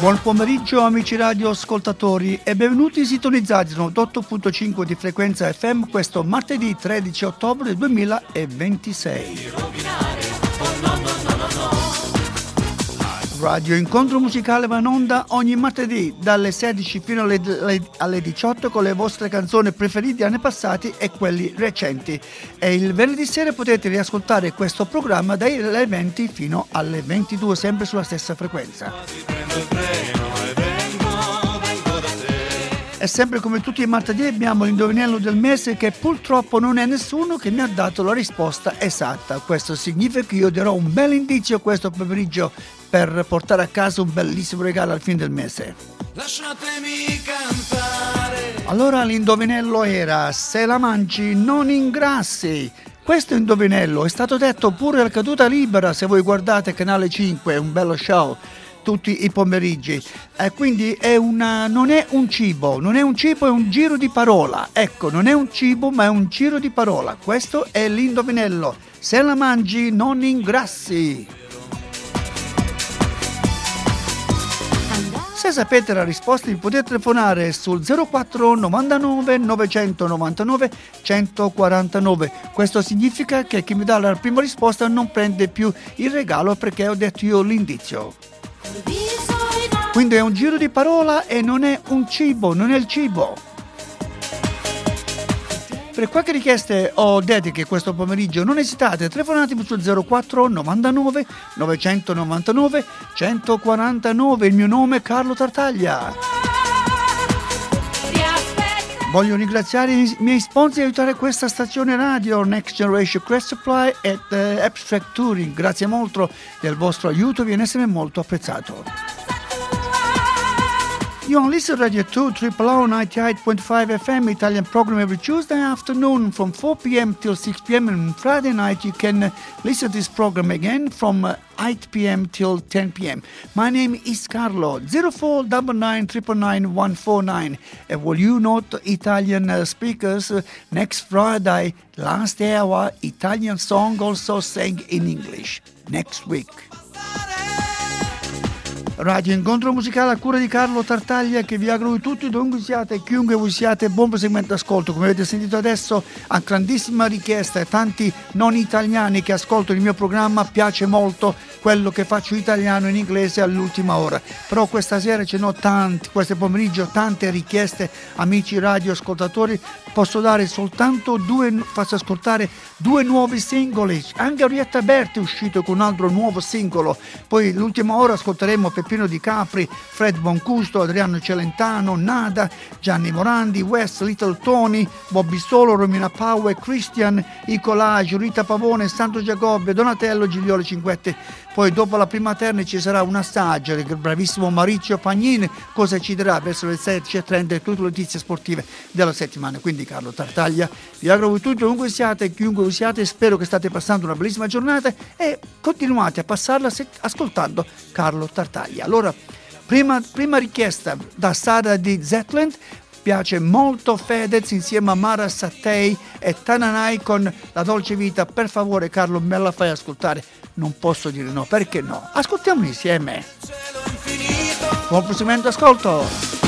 Buon pomeriggio amici radioascoltatori e benvenuti sintonizzati su 88.5 di frequenza FM questo martedì 13 ottobre 2026. Radio Incontro Musicale va in onda ogni martedì dalle 16 fino alle 18 con le vostre canzoni preferite anni passati e quelli recenti. E il venerdì sera potete riascoltare questo programma dalle 20 fino alle 22 sempre sulla stessa frequenza. E sempre come tutti i martedì abbiamo l'indovinello del mese che purtroppo non è nessuno che mi ha dato la risposta esatta. Questo significa che io darò un bel indizio questo pomeriggio per portare a casa un bellissimo regalo al fine del mese. Lasciatemi cantare. Allora l'indovinello era: se la mangi non ingrassi. Questo indovinello è stato detto pure alla caduta libera, se voi guardate Canale 5, è un bello show tutti i pomeriggi, quindi non è un cibo, è un giro di parola. Ecco, non è un cibo ma è un giro di parola. Questo è l'indovinello: se la mangi non ingrassi. Se sapete la risposta vi potete telefonare sul 04 99 999 149. Questo significa che chi mi dà la prima risposta non prende più il regalo perché ho detto io l'indizio. Quindi è un giro di parola e non è un cibo, non è il cibo. Per qualche richiesta o dediche questo pomeriggio non esitate, telefonatemi sul 04 99 999 149. Il mio nome è Carlo Tartaglia. Voglio ringraziare i miei sponsor e aiutare questa stazione radio, Next Generation Crash Supply e Abstract Touring. Grazie molto del vostro aiuto, viene sempre molto apprezzato. You on Listen Radio 2 OOO 98.5 FM Italian program every Tuesday afternoon from 4 p.m. till 6 p.m. and Friday night you can listen to this program again from 8 p.m. till 10 p.m. My name is Carlo, 0499999149. And will you note Italian speakers next Friday, last hour, Italian song also sang in English next week. Radio Incontro Musicale a cura di Carlo Tartaglia che vi auguro tutti dovunque siate e chiunque voi siate buon proseguimento d'ascolto. Come avete sentito adesso a grandissima richiesta e tanti non italiani che ascoltano il mio programma piace molto quello che faccio italiano in inglese all'ultima ora, però questa sera ce n'ho tanti, questo pomeriggio tante richieste amici radioascoltatori. Posso dare soltanto faccio ascoltare due nuovi singoli. Anche Orietta Berti è uscito con un altro nuovo singolo, poi l'ultima ora ascolteremo Peppino Di Capri, Fred Boncusto, Adriano Celentano, Nada, Gianni Morandi, West, Little Tony, Bobby Solo, Romina Power, Christian, I Collage, Rita Pavone, Santo Giacobbe, Donatello, Gigliolo Cinquetti. Poi dopo la prima terna ci sarà un assaggio del bravissimo Maurizio Pagnin, cosa ci darà verso le 16:30 tutte le notizie sportive della settimana. Quindi Carlo Tartaglia vi auguro tutti dovunque siate e chiunque siate, spero che state passando una bellissima giornata e continuate a passarla ascoltando Carlo Tartaglia. Allora, prima richiesta da Sara di Zetland, piace molto Fedez insieme a Mara Sattei e Tananai con La Dolce Vita. Per favore Carlo, me la fai ascoltare? Non posso dire no, perché no? Ascoltiamo insieme. Buon proseguimento ascolto.